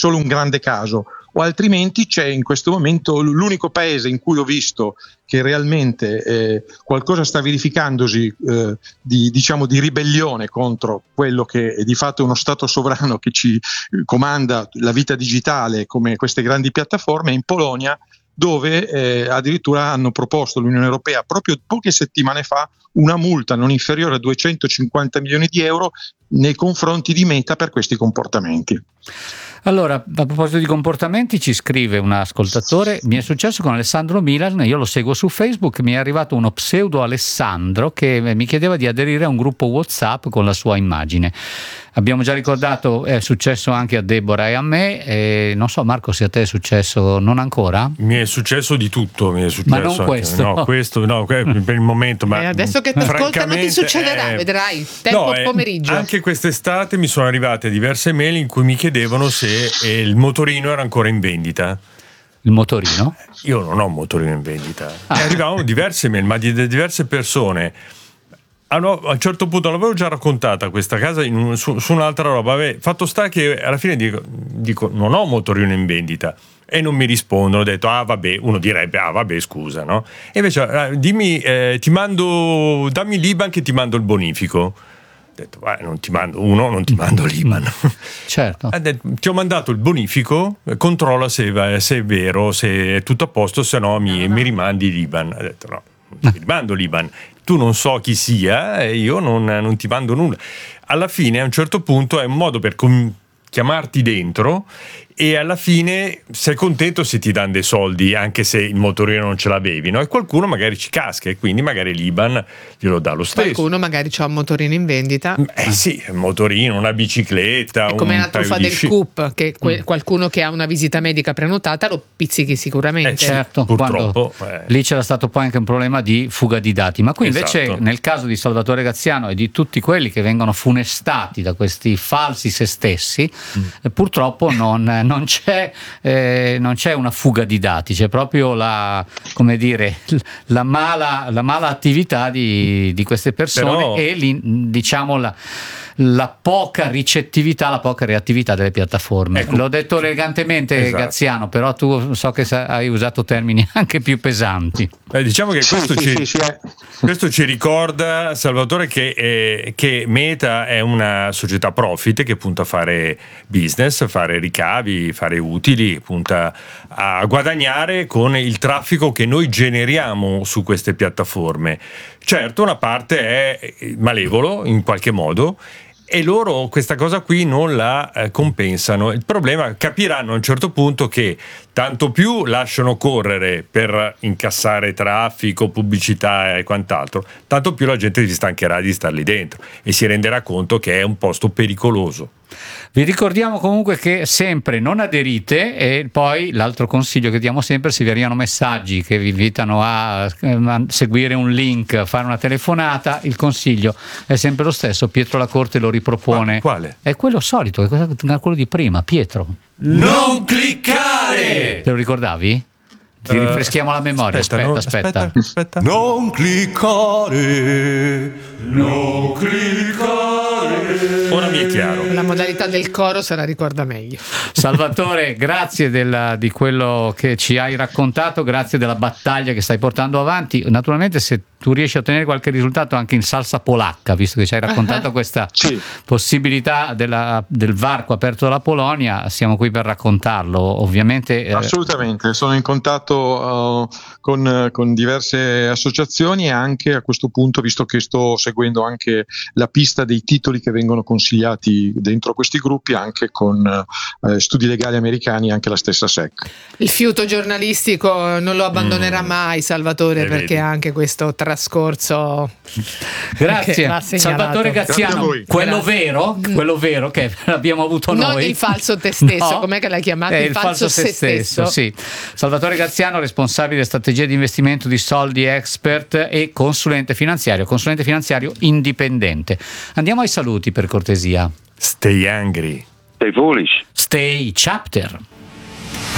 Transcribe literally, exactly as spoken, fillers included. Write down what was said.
solo un grande caso, o altrimenti c'è in questo momento l'unico paese in cui ho visto che realmente eh, qualcosa sta verificandosi eh, di, diciamo, di ribellione contro quello che è di fatto uno Stato sovrano che ci comanda la vita digitale come queste grandi piattaforme, in Polonia, dove eh, addirittura hanno proposto l'Unione Europea proprio poche settimane fa una multa non inferiore a duecentocinquanta milioni di euro nei confronti di Meta per questi comportamenti. Allora, a proposito di comportamenti, ci scrive un ascoltatore: mi è successo con Alessandro Milan, io lo seguo su Facebook, mi è arrivato uno pseudo Alessandro che mi chiedeva di aderire a un gruppo WhatsApp con la sua immagine. Abbiamo già ricordato, è successo anche a Deborah e a me, e non so Marco se a te è successo, non ancora? Mi è successo di tutto, mi è successo. Ma non questo? No, questo no, per il momento. Ma eh, adesso che ti ascolta non ti succederà, eh, vedrai, tempo no, pomeriggio. Eh, anche quest'estate mi sono arrivate diverse mail in cui mi chiedevano se eh, il motorino era ancora in vendita. Il motorino? Io non ho un motorino in vendita. Ah. E arrivavano diverse mail, ma di, di diverse persone. Ah no, a un certo punto l'avevo già raccontata questa casa in un, su, su un'altra roba. Vabbè, fatto sta che alla fine dico, dico non ho motorino in vendita e non mi rispondono. Ho detto ah vabbè, uno direbbe ah vabbè scusa, no? E invece eh, dimmi eh, ti mando, dammi l'I B A N che ti mando il bonifico. Ho detto eh, non ti mando uno, non ti mando l'I B A N. Certo. Ha detto, ti ho mandato il bonifico, controlla se, se è vero, se è tutto a posto, se no mi, mi rimandi l'I B A N. Ha detto no, non ti rimando l'I B A N. Tu non so chi sia e io non, non ti mando nulla. Alla fine, a un certo punto, è un modo per com- chiamarti dentro e alla fine sei contento se ti danno dei soldi anche se il motorino non ce l'avevi, no? E qualcuno magari ci casca e quindi magari l'I B A N glielo dà lo stesso. Qualcuno magari c'ha un motorino in vendita. Eh sì, un motorino, una bicicletta. È come un la truffa paio di del sci- C U P, che que- qualcuno che ha una visita medica prenotata lo pizzichi sicuramente. Eh, Certo, purtroppo, quando eh. lì c'era stato poi anche un problema di fuga di dati, ma qui invece Esatto. nel caso di Salvatore Graziano e di tutti quelli che vengono funestati da questi falsi se stessi, Mm. eh, purtroppo non, non c'è eh, non c'è una fuga di dati, c'è proprio la, come dire, la mala, la mala attività di, di queste persone. Però- e li, diciamo la la poca ricettività, la poca reattività delle piattaforme. Ecco. L'ho detto elegantemente, Esatto. Graziano, però tu so che sa- hai usato termini anche più pesanti. Eh, diciamo che Sì, questo, sì, ci, sì, sì, eh. questo ci ricorda, Salvatore, che, eh, che Meta è una società profit che punta a fare business, fare ricavi, fare utili, punta a guadagnare con il traffico che noi generiamo su queste piattaforme. Certo, una parte è malevolo in qualche modo e loro questa cosa qui non la eh, compensano. Il problema, capiranno a un certo punto che tanto più lasciano correre per incassare traffico, pubblicità e quant'altro, tanto più la gente si stancherà di starli dentro e si renderà conto che è un posto pericoloso. Vi ricordiamo comunque che sempre non aderite, e poi l'altro consiglio che diamo sempre: se vi arrivano messaggi che vi invitano a, a seguire un link, a fare una telefonata, il consiglio è sempre lo stesso. Pietro Lacorte lo ripropone. Quale? È quello solito, è quello di prima, Pietro. Non cliccare! Te lo ricordavi? Ti rinfreschiamo la memoria. Aspetta, no, aspetta. aspetta, aspetta. Non cliccare, non cliccare. Ora mi è chiaro. La modalità del coro se la ricorda meglio. Salvatore, grazie della, di quello che ci hai raccontato, grazie della battaglia che stai portando avanti. Naturalmente, se tu riesci a ottenere qualche risultato anche in salsa polacca, visto che ci hai raccontato questa Sì. possibilità della, del varco aperto dalla Polonia, siamo qui per raccontarlo. Ovviamente eh, Assolutamente, sono in contatto uh, con, con diverse associazioni e anche a questo punto, visto che sto seguendo anche la pista dei titoli che vengono consigliati dentro questi gruppi, anche con uh, studi legali americani, anche la stessa S E C. Il fiuto giornalistico non lo abbandonerà Mm. mai, Salvatore, Eh, perché vedi. anche questo trascorso che grazie va segnalato. Salvatore Grazie a Graziano, voi. quello Grazie. vero, quello vero che abbiamo avuto Non noi. il falso te stesso, No, com'è che l'hai chiamato? è Il il falso falso se se stesso, stesso. sì. Salvatore Graziano, responsabile strategia di investimento di Soldi Expert e consulente finanziario, consulente finanziario indipendente. Andiamo ai saluti, per cortesia. Stay angry. Stay foolish. Stay chapter.